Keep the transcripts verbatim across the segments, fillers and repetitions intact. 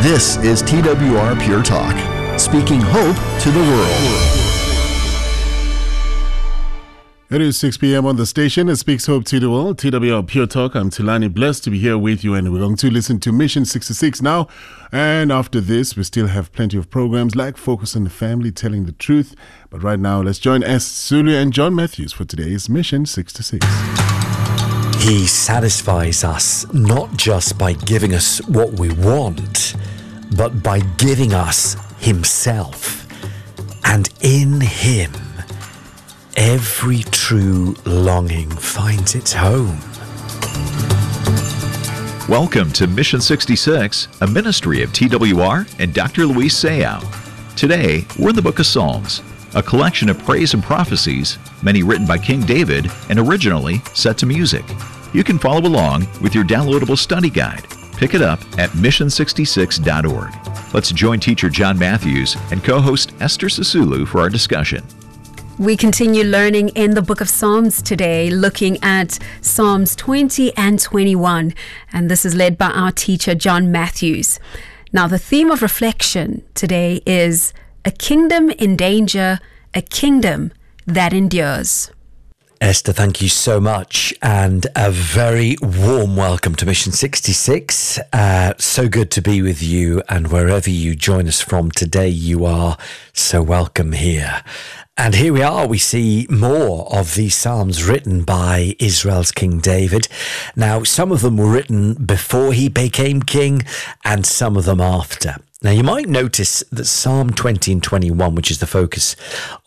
This is T W R Pure Talk, speaking hope to the world. It is six p.m. on the station. It speaks hope to the world. T W R Pure Talk. I'm Tulani, blessed to be here with you, and we're going to listen to Mission sixty-six now. And after this, we still have plenty of programs like Focus on the Family, Telling the Truth. But right now, let's join S. Zulu and John Matthews for today's Mission sixty-six. He satisfies us not just by giving us what we want, but by giving us Himself. And in Him, every true longing finds its home. Welcome to Mission sixty-six, a ministry of T W R and Doctor Luis Sayao. Today, we're in the book of Psalms, a collection of praise and prophecies, many written by King David and originally set to music. You can follow along with your downloadable study guide. Pick it up at mission sixty-six dot org. Let's join teacher John Matthews and co-host Esther Sisulu for our discussion. We continue learning in the book of Psalms today, looking at Psalms twenty and twenty-one, and this is led by our teacher John Matthews. Now, the theme of reflection today is a kingdom in danger, a kingdom that endures. Esther, thank you so much, and a very warm welcome to Mission sixty-six. Uh, so good to be with you, and wherever you join us from today, you are so welcome here. And here we are, we see more of these Psalms written by Israel's King David. Now, some of them were written before he became king, and some of them after. Now, you might notice that Psalm twenty and twenty-one, which is the focus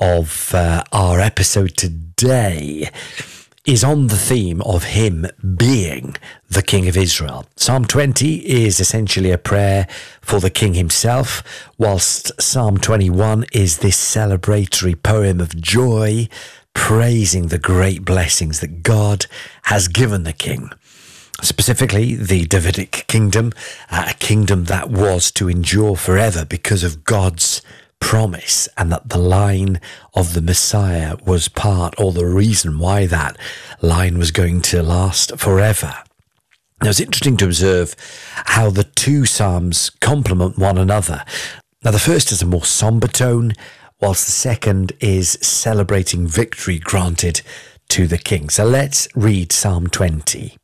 of uh, our episode today, is on the theme of him being the King of Israel. Psalm twenty is essentially a prayer for the king himself, whilst Psalm twenty-one is this celebratory poem of joy, praising the great blessings that God has given the king. Specifically, the Davidic kingdom, uh, a kingdom that was to endure forever because of God's promise, and that the line of the Messiah was part, or the reason why that line was going to last forever. Now, it's interesting to observe how the two Psalms complement one another. Now, the first is a more somber tone, whilst the second is celebrating victory granted to the king. So let's read Psalm twenty.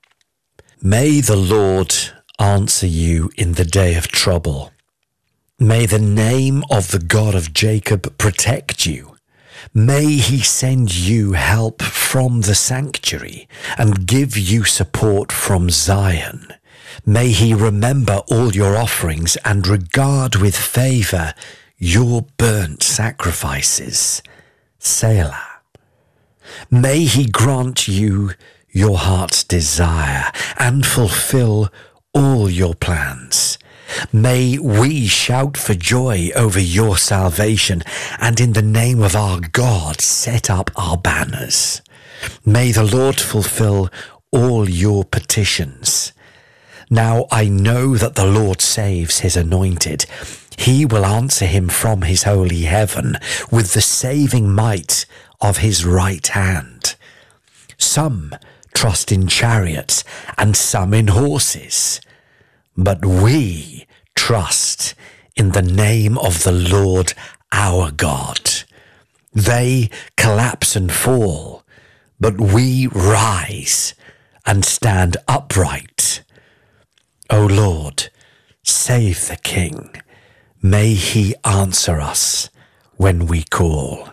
May the Lord answer you in the day of trouble. May the name of the God of Jacob protect you. May he send you help from the sanctuary and give you support from Zion. May he remember all your offerings and regard with favor your burnt sacrifices. Selah. May he grant you your heart's desire and fulfill all your plans. May we shout for joy over your salvation, and in the name of our God set up our banners. May the Lord fulfill all your petitions. Now I know that the Lord saves his anointed. He will answer him from his holy heaven with the saving might of his right hand. Some trust in chariots and some in horses, but we trust in the name of the Lord our God. They collapse and fall, but we rise and stand upright. O Lord, save the King. May he answer us when we call.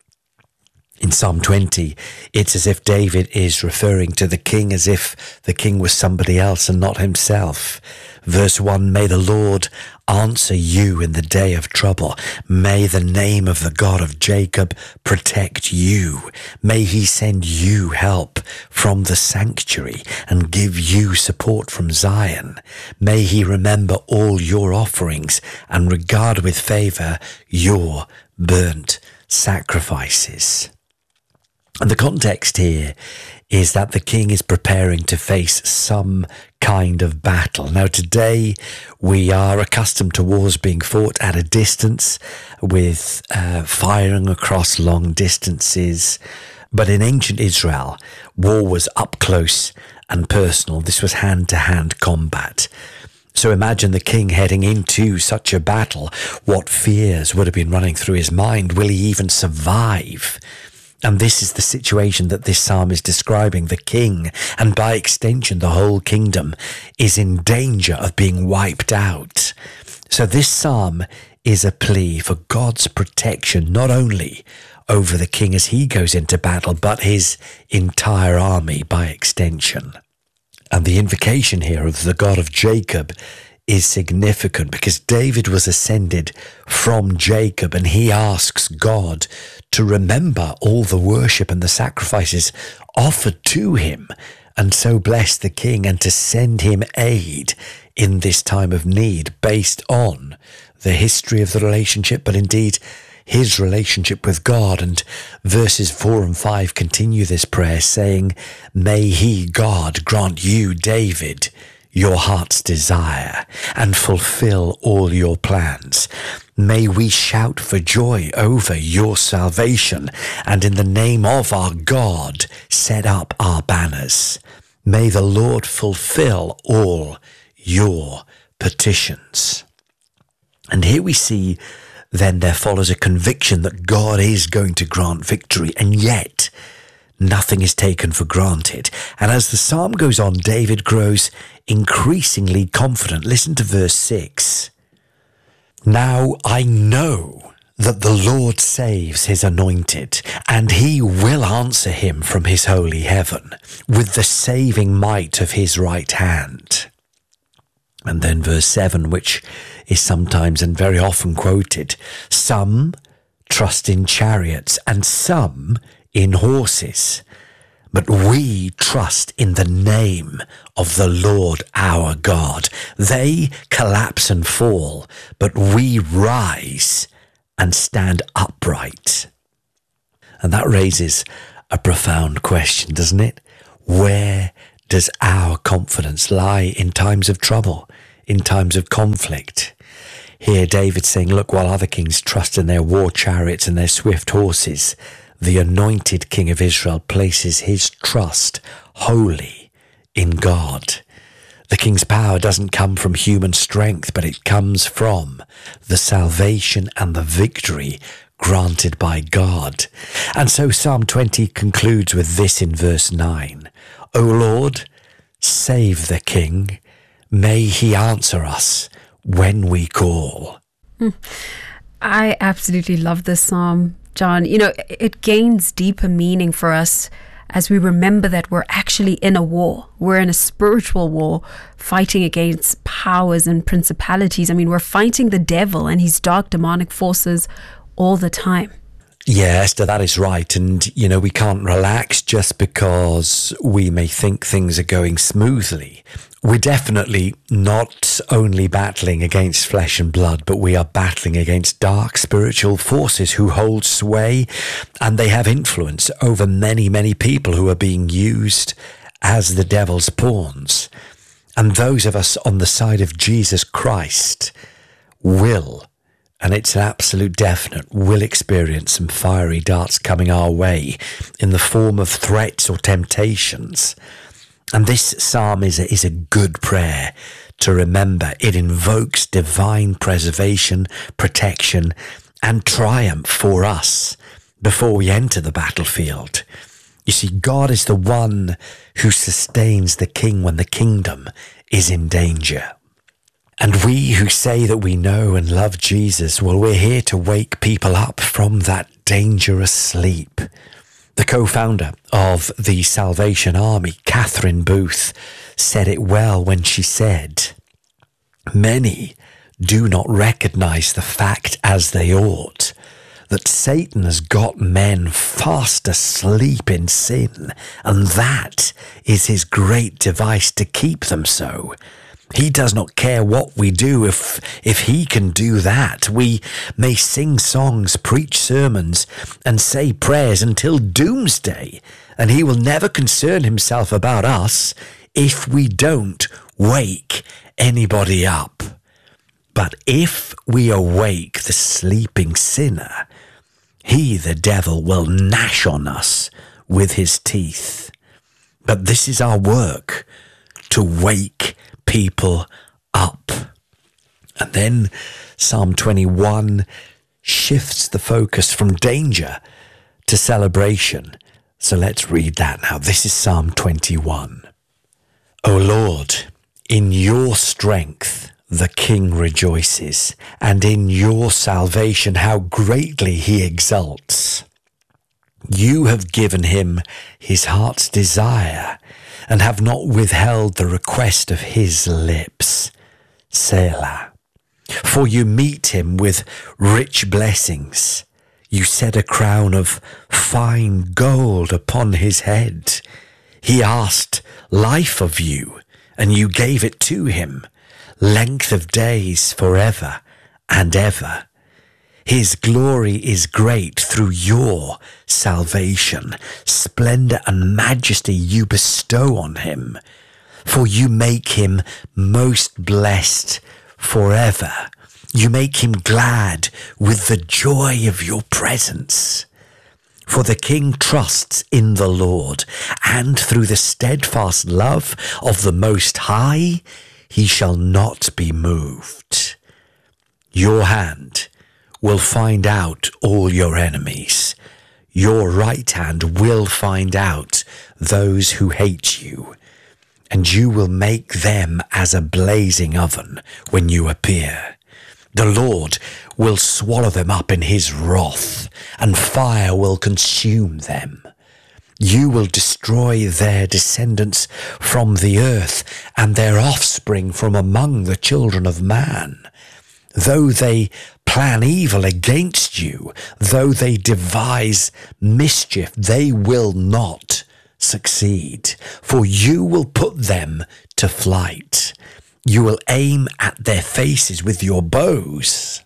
In Psalm twenty, it's as if David is referring to the king as if the king was somebody else and not himself. Verse one, may the Lord answer you in the day of trouble. May the name of the God of Jacob protect you. May he send you help from the sanctuary and give you support from Zion. May he remember all your offerings and regard with favor your burnt sacrifices. And the context here is that the king is preparing to face some kind of battle. Now, today we are accustomed to wars being fought at a distance with uh, firing across long distances. But in ancient Israel, war was up close and personal. This was hand-to-hand combat. So imagine the king heading into such a battle. What fears would have been running through his mind? Will he even survive? And this is the situation that this psalm is describing. The king, and by extension the whole kingdom, is in danger of being wiped out. So this psalm is a plea for God's protection, not only over the king as he goes into battle, but his entire army by extension. And the invocation here of the God of Jacob is significant because David was ascended from Jacob, and he asks God to remember all the worship and the sacrifices offered to him, and so bless the king and to send him aid in this time of need based on the history of the relationship, but indeed his relationship with God. And verses four and five continue this prayer saying, "May he, God, grant you, David, your heart's desire and fulfill all your plans. May we shout for joy over your salvation, and in the name of our God set up our banners. May the Lord fulfill all your petitions." And here we see then there follows a conviction that God is going to grant victory, and yet nothing is taken for granted. And as the psalm goes on, David grows increasingly confident. Listen to verse six. "Now I know that the Lord saves his anointed, and he will answer him from his holy heaven with the saving might of his right hand." And then verse seven, which is sometimes and very often quoted, "Some trust in chariots and some in horses, but we trust in the name of the Lord our God. They collapse and fall, but we rise and stand upright." And that raises a profound question, doesn't it? Where does our confidence lie in times of trouble, in times of conflict? Here David's saying, look, while other kings trust in their war chariots and their swift horses, the anointed king of Israel places his trust wholly in God. The king's power doesn't come from human strength, but it comes from the salvation and the victory granted by God. And so Psalm twenty concludes with this in verse nine. "O Lord, save the king. May he answer us when we call." Mm. I absolutely love this psalm, John. You know, it gains deeper meaning for us as we remember that we're actually in a war. We're in a spiritual war, fighting against powers and principalities. I mean, we're fighting the devil and his dark demonic forces all the time. Yeah, Esther, that is right. And, you know, we can't relax just because we may think things are going smoothly. We're definitely not only battling against flesh and blood, but we are battling against dark spiritual forces who hold sway, and they have influence over many, many people who are being used as the devil's pawns. And those of us on the side of Jesus Christ will, and it's an absolute definite, will experience some fiery darts coming our way in the form of threats or temptations. And this psalm is a, is a good prayer to remember. It invokes divine preservation, protection, and triumph for us before we enter the battlefield. You see, God is the one who sustains the king when the kingdom is in danger. And we who say that we know and love Jesus, well, we're here to wake people up from that dangerous sleep. The co-founder of the Salvation Army, Catherine Booth, said it well when she said, "Many do not recognize the fact as they ought that Satan has got men fast asleep in sin, and that is his great device to keep them so. He does not care what we do if if he can do that. We may sing songs, preach sermons, and say prayers until doomsday, and he will never concern himself about us if we don't wake anybody up. But if we awake the sleeping sinner, he, the devil, will gnash on us with his teeth. But this is our work, to wake people up." And then Psalm twenty-one shifts the focus from danger to celebration. So let's read that now. This is Psalm twenty-one. O Lord, in your strength the King rejoices, and in your salvation how greatly he exults. You have given him his heart's desire, and have not withheld the request of his lips. Selah. For you meet him with rich blessings. You set a crown of fine gold upon his head. He asked life of you, and you gave it to him, length of days forever and ever. His glory is great through your salvation. Splendor and majesty you bestow on him, for you make him most blessed forever. You make him glad with the joy of your presence. For the King trusts in the Lord, and through the steadfast love of the Most High, he shall not be moved. Your hand will find out all your enemies. Your right hand will find out those who hate you, and you will make them as a blazing oven when you appear. The Lord will swallow them up in his wrath, and fire will consume them. You will destroy their descendants from the earth, and their offspring from among the children of man. Though they plan evil against you, though they devise mischief, they will not succeed, for you will put them to flight. You will aim at their faces with your bows.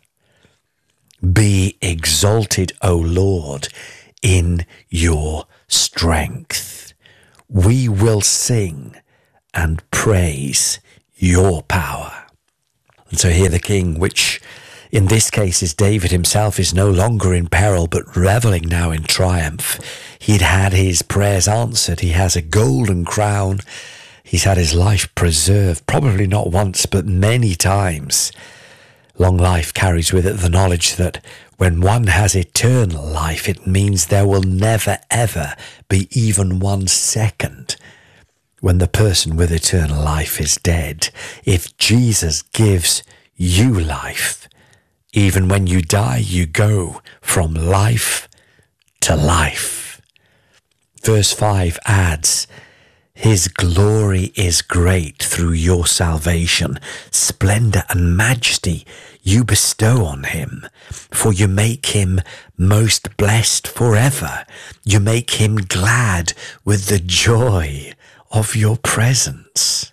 Be exalted, O Lord, in your strength. We will sing and praise your power. And so here the King, which in this case is David himself, is no longer in peril, but reveling now in triumph. He'd had his prayers answered. He has a golden crown. He's had his life preserved, probably not once, but many times. Long life carries with it the knowledge that when one has eternal life, it means there will never, ever be even one second when the person with eternal life is dead. If Jesus gives you life, even when you die, you go from life to life. Verse five adds, his glory is great through your salvation. Splendor and majesty you bestow on him, for you make him most blessed forever. You make him glad with the joy of your presence.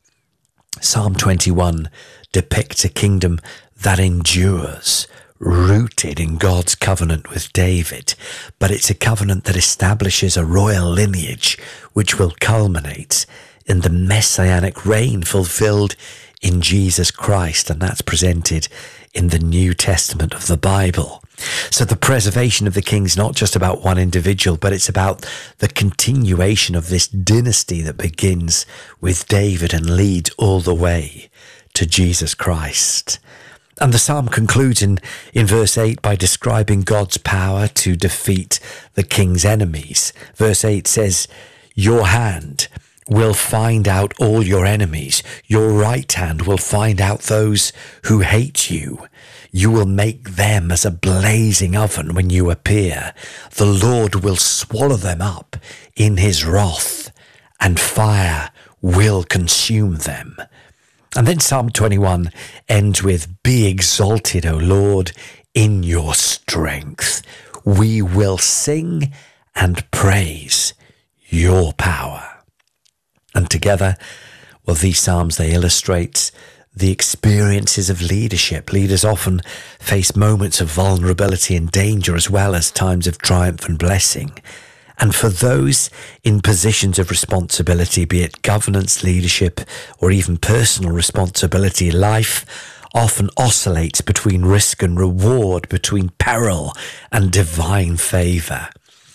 Psalm twenty-one depicts a kingdom that endures, rooted in God's covenant with David, but it's a covenant that establishes a royal lineage which will culminate in the messianic reign fulfilled in Jesus Christ, and that's presented in the New Testament of the Bible. So the preservation of the king is not just about one individual, but it's about the continuation of this dynasty that begins with David and leads all the way to Jesus Christ. And the psalm concludes in, in verse eight by describing God's power to defeat the king's enemies. Verse eight says, your hand will find out all your enemies. Your right hand will find out those who hate you. You will make them as a blazing oven when you appear. The Lord will swallow them up in his wrath, and fire will consume them. And then Psalm twenty-one ends with, be exalted, O Lord, in your strength. We will sing and praise your power. And together, well, these Psalms, they illustrate the experiences of leadership. Leaders often face moments of vulnerability and danger, as well as times of triumph and blessing. And for those in positions of responsibility, be it governance, leadership, or even personal responsibility, life often oscillates between risk and reward, between peril and divine favour.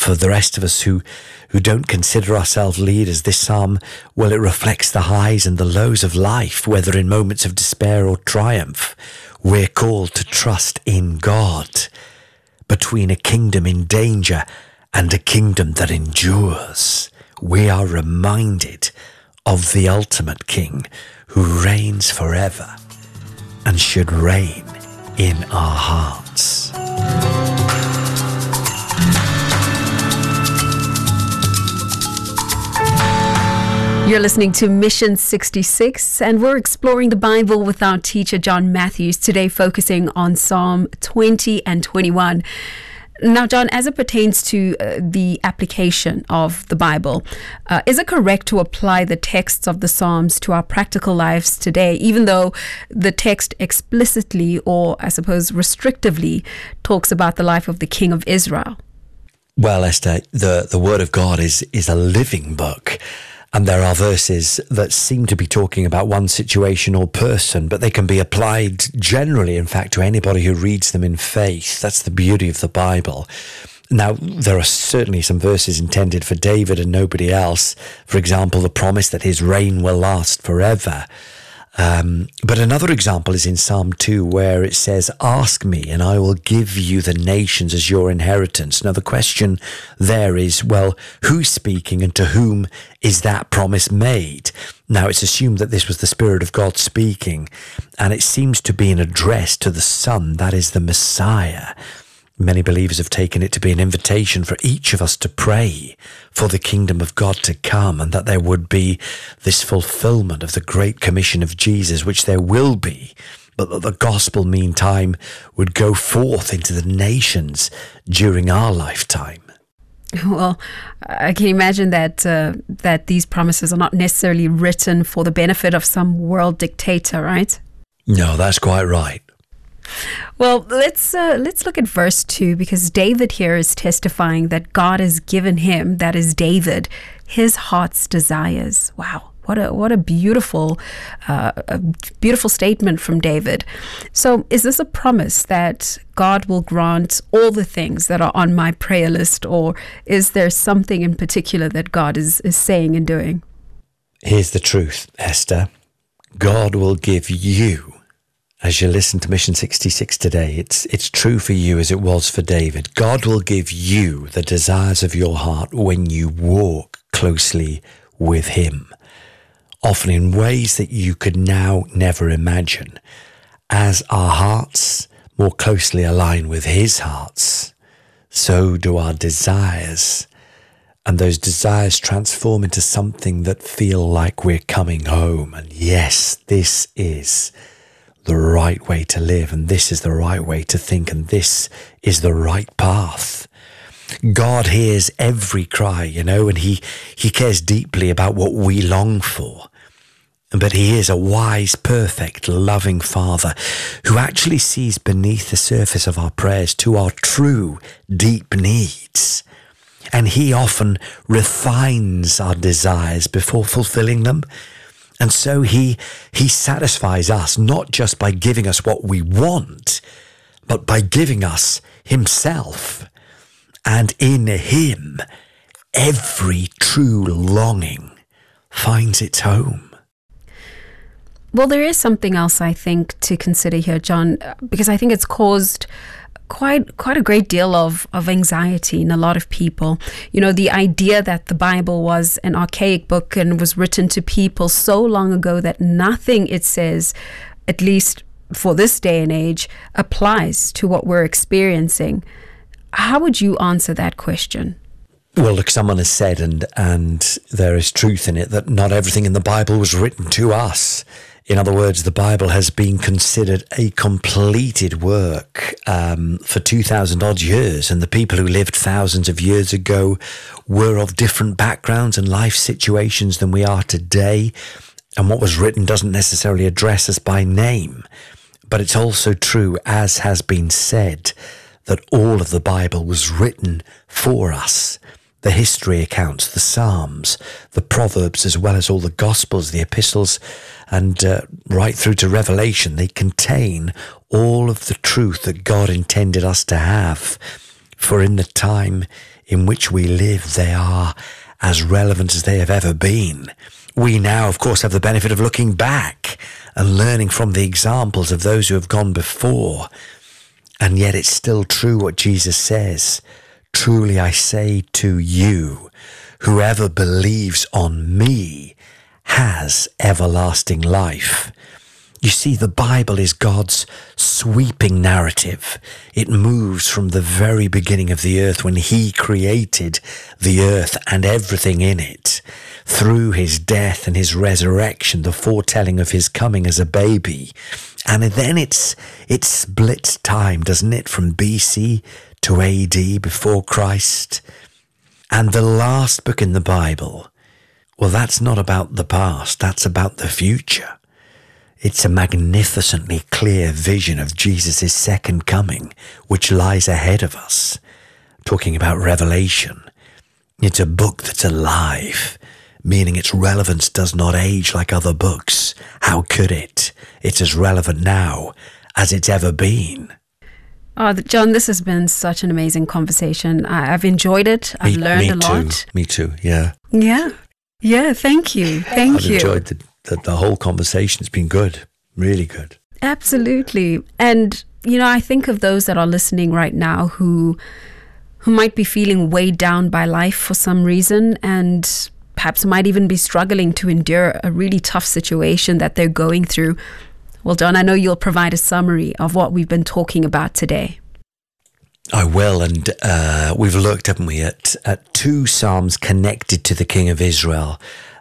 For the rest of us who, who don't consider ourselves leaders, this psalm, well, it reflects the highs and the lows of life, whether in moments of despair or triumph. We're called to trust in God between a kingdom in danger and a kingdom that endures. We are reminded of the ultimate King who reigns forever and should reign in our hearts. You're listening to Mission sixty-six, and we're exploring the Bible with our teacher, John Matthews, today focusing on Psalm twenty and twenty-one. Now, John, as it pertains to uh, the application of the Bible, uh, is it correct to apply the texts of the Psalms to our practical lives today, even though the text explicitly, or I suppose restrictively, talks about the life of the King of Israel? Well, Esther, the, the Word of God is, is a living book. And there are verses that seem to be talking about one situation or person, but they can be applied generally, in fact, to anybody who reads them in faith. That's the beauty of the Bible. Now, there are certainly some verses intended for David and nobody else. For example, the promise that his reign will last forever. Um, but another example is in Psalm two, where it says, "Ask me and I will give you the nations as your inheritance." Now the question there is, well, who's speaking and to whom is that promise made? Now it's assumed that this was the Spirit of God speaking, and it seems to be an address to the Son, that is the Messiah. Many believers have taken it to be an invitation for each of us to pray for the kingdom of God to come, and that there would be this fulfillment of the Great Commission of Jesus, which there will be, but that the gospel, meantime, would go forth into the nations during our lifetime. Well, I can imagine that uh, that these promises are not necessarily written for the benefit of some world dictator, right? No, that's quite right. Well, let's uh, let's look at verse two, because David here is testifying that God has given him, that is David, his heart's desires. Wow, what a what a beautiful uh, a beautiful statement from David. So, is this a promise that God will grant all the things that are on my prayer list, or is there something in particular that God is, is saying and doing? Here's the truth, Esther. God will give you. As you listen to Mission sixty-six today, it's it's true for you as it was for David. God will give you the desires of your heart when you walk closely with him, often in ways that you could now never imagine. As our hearts more closely align with his hearts, so do our desires. And those desires transform into something that feel like we're coming home. And yes, this is the right way to live, and this is the right way to think, and this is the right path. God hears every cry, you know, and he, he cares deeply about what we long for. But he is a wise, perfect, loving Father who actually sees beneath the surface of our prayers to our true, deep needs. And he often refines our desires before fulfilling them. And so he he satisfies us not just by giving us what we want, but by giving us himself. And in him, every true longing finds its home. Well, there is something else I think to consider here, John, because I think it's caused quite quite a great deal of, of anxiety in a lot of people. You know, the idea that the Bible was an archaic book and was written to people so long ago that nothing it says, at least for this day and age, applies to what we're experiencing. How would you answer that question? Well, look, someone has said, and and there is truth in it, that not everything in the Bible was written to us. In other words, the Bible has been considered a completed work um, for two thousand odd years, and the people who lived thousands of years ago were of different backgrounds and life situations than we are today. And what was written doesn't necessarily address us by name. But it's also true, as has been said, that all of the Bible was written for us. The history accounts, the Psalms, the Proverbs, as well as all the Gospels, the epistles, and uh, right through to Revelation, they contain all of the truth that God intended us to have. For in the time in which we live, they are as relevant as they have ever been. We now, of course, have the benefit of looking back and learning from the examples of those who have gone before. And yet it's still true what Jesus says. Truly I say to you, whoever believes on me has everlasting life. You see, the Bible is God's sweeping narrative. It moves from the very beginning of the earth, when he created the earth and everything in it, through his death and his resurrection, the foretelling of his coming as a baby. And then it's it splits time, doesn't it, from B C to A D, before Christ. And the last book in the Bible, well, that's not about the past, that's about the future. It's a magnificently clear vision of Jesus' second coming, which lies ahead of us. Talking about Revelation, it's a book that's alive, meaning its relevance does not age like other books. How could it? It's as relevant now as it's ever been. Oh, John, this has been such an amazing conversation. I, I've enjoyed it. I've me, learned me a lot. Too. Me too, yeah. Yeah. Yeah, thank you. Thank I've you. I've enjoyed the, the, the whole conversation. It's been good, really good. Absolutely. And, you know, I think of those that are listening right now who who might be feeling weighed down by life for some reason, and perhaps might even be struggling to endure a really tough situation that they're going through. Well, John, I know you'll provide a summary of what we've been talking about today. I will, and uh, we've looked, haven't we, at, at two psalms connected to the King of Israel,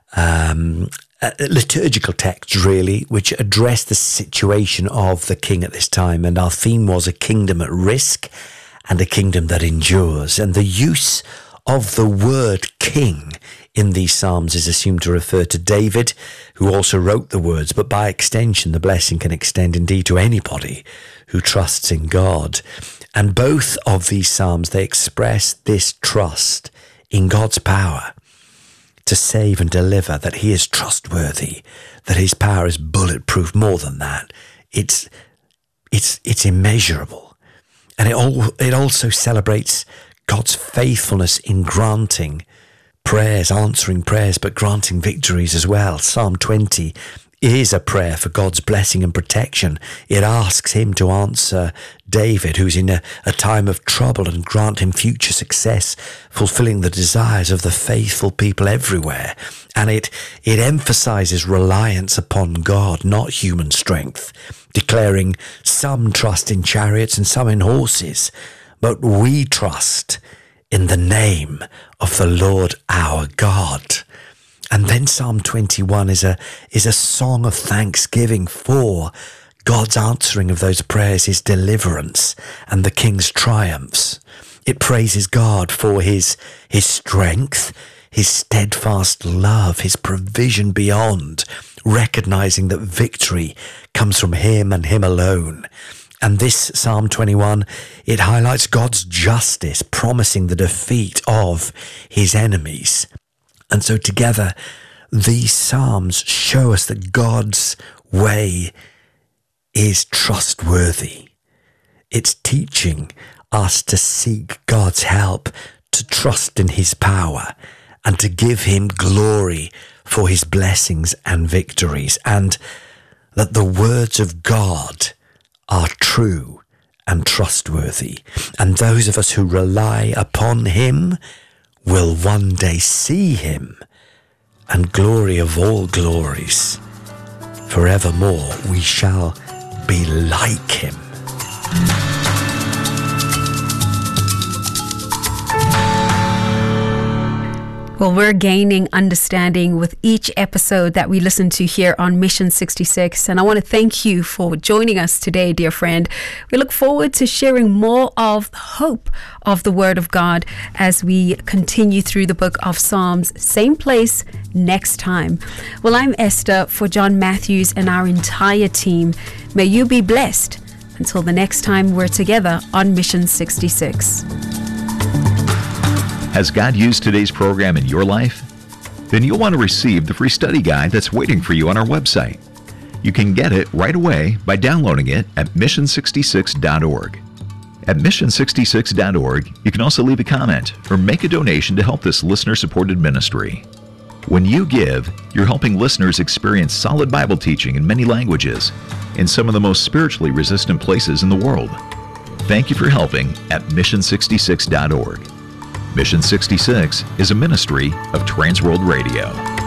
um, uh, liturgical texts really, which address the situation of the king at this time. And our theme was a kingdom at risk and a kingdom that endures. And the use of the word king in these psalms is assumed to refer to David, who also wrote the words, but by extension, the blessing can extend indeed to anybody who trusts in God. And both of these psalms, they express this trust in God's power to save and deliver, that he is trustworthy, that his power is bulletproof. More than that, it's it's it's immeasurable. And it all it also celebrates God's faithfulness in granting prayers, answering prayers, but granting victories as well. Psalm twenty is a prayer for God's blessing and protection. It asks him to answer David, who's in a, a time of trouble, and grant him future success, fulfilling the desires of the faithful people everywhere. And it, it emphasizes reliance upon God, not human strength, declaring some trust in chariots and some in horses, but we trust in the name of the Lord our God. And then Psalm twenty-one is a is a song of thanksgiving for God's answering of those prayers, his deliverance, and the king's triumphs. It praises God for his his strength, his steadfast love, his provision beyond, recognizing that victory comes from him and him alone. And this Psalm twenty-one, it highlights God's justice, promising the defeat of his enemies. And so together, these psalms show us that God's way is trustworthy. It's teaching us to seek God's help, to trust in his power, and to give him glory for his blessings and victories, and that the words of God are true and trustworthy. And those of us who rely upon him will one day see him, and glory of all glories, forevermore we shall be like him. Well, we're gaining understanding with each episode that we listen to here on Mission sixty-six. And I want to thank you for joining us today, dear friend. We look forward to sharing more of the hope of the Word of God as we continue through the book of Psalms. Same place next time. Well, I'm Esther for John Matthews and our entire team. May you be blessed until the next time we're together on Mission sixty-six. Has God used today's program in your life? Then you'll want to receive the free study guide that's waiting for you on our website. You can get it right away by downloading it at mission sixty-six dot org. At mission sixty-six dot org, you can also leave a comment or make a donation to help this listener-supported ministry. When you give, you're helping listeners experience solid Bible teaching in many languages in some of the most spiritually resistant places in the world. Thank you for helping at mission sixty-six dot org. Mission sixty-six is a ministry of Transworld Radio.